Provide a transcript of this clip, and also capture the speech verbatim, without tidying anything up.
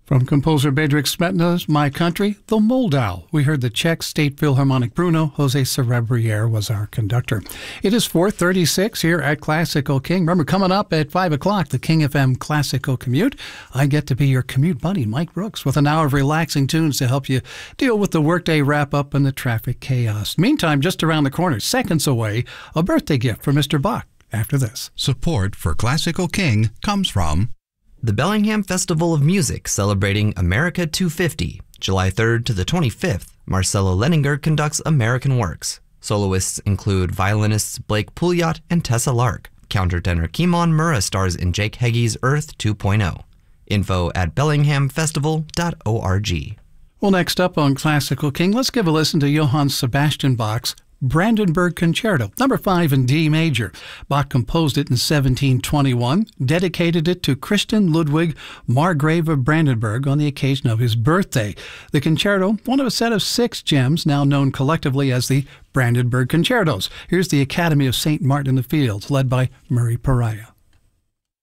From composer Bedřich Smetana's My Country, The Moldau. We heard the Czech State Philharmonic Bruno. Jose Cerebriere was our conductor. It is four thirty-six here at Classical King. Remember, coming up at five o'clock, the King F M Classical Commute. I get to be your commute buddy, Mike Brooks, with an hour of relaxing tunes to help you deal with the workday wrap-up and the traffic chaos. Meantime, just around the corner, seconds away, a birthday gift for Mister Bach after this. Support for Classical King comes from the Bellingham Festival of Music, celebrating America two fifty. July third to the twenty-fifth, Marcelo Leninger conducts American Works. Soloists include violinists Blake Pouliot and Tessa Lark. Countertenor Kimon Murrah stars in Jake Heggie's Earth two point oh. Info at bellingham festival dot org. Well, next up on Classical King, let's give a listen to Johann Sebastian Bach's Brandenburg Concerto, number five in D major. Bach composed it in seventeen twenty-one, dedicated it to Christian Ludwig, Margrave of Brandenburg, on the occasion of his birthday. The concerto, one of a set of six gems now known collectively as the Brandenburg Concertos. Here's the Academy of Saint Martin in the Fields, led by Murray Pariah.